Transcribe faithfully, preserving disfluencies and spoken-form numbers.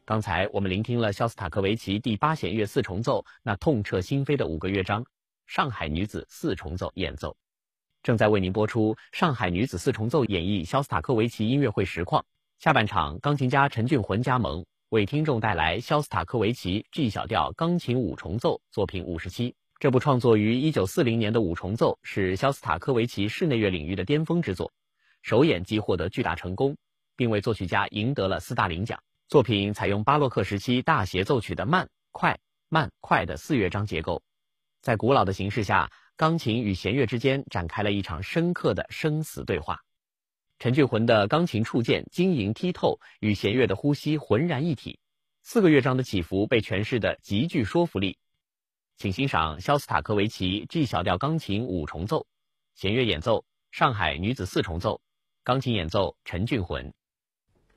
刚才我们聆听了肖斯塔科维奇第八弦乐四重奏那痛彻心扉的五个乐章，上海女子四重奏演奏。正在为您播出上海女子四重奏演绎肖斯塔科维奇音乐会实况。下半场，钢琴家陈俊浑加盟，为听众带来肖斯塔科维奇 G 小调钢琴五重奏作品五十七。这部创作于一九四零年的五重奏是肖斯塔科维奇室内乐领域的巅峰之作，首演即获得巨大成功，并为作曲家赢得了斯大林奖。作品采用巴洛克时期大协奏曲的慢、快、慢、快的四乐章结构，在古老的形式下，钢琴与弦乐之间展开了一场深刻的生死对话。陈俊浑的钢琴触键晶莹剔透，与弦乐的呼吸浑然一体，四个乐章的起伏被诠释得极具说服力。请欣赏肖斯塔科维奇 G 小调钢琴五重奏，弦乐演奏上海女子四重奏，钢琴演奏陈俊浑。